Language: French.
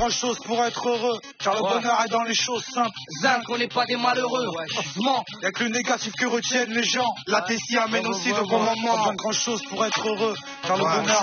grand chose pour être heureux. Car le bonheur est dans les choses simples. Zinc, on n'est pas des malheureux. Y'a que le négatif que retiennent les gens. La tessie amène aussi de bons moments. Pas grand chose pour être heureux. Car le bonheur